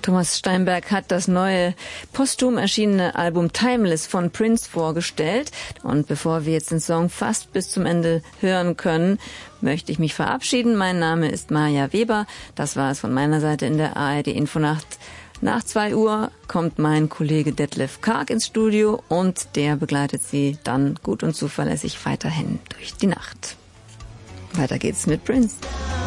Thomas Steinberg hat das neue posthum erschienene Album Timeless von Prince vorgestellt. Und bevor wir jetzt den Song fast bis zum Ende hören können, möchte ich mich verabschieden. Mein Name ist Maja Weber. Das war es von meiner Seite in der ARD Infonacht. Nach 2 Uhr kommt mein Kollege Detlef Karg ins Studio und der begleitet Sie dann gut und zuverlässig weiterhin durch die Nacht. Weiter geht's mit Prince.